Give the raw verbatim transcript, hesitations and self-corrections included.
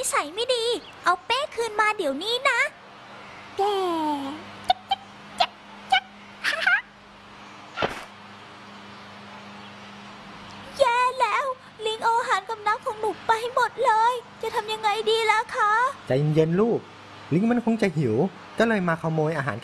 นิสัยไม่ดีเอาเป้คืนมาเดี๋ยวนี้นะแกแย่แล้วลิงเอาอาหารกับน้ำของหนูไปหมดเลยจะทำยังไงดีล่ะคะใจเย็นๆลูกลิงมันคงจะหิวก็เลยมาขโมยอาหาร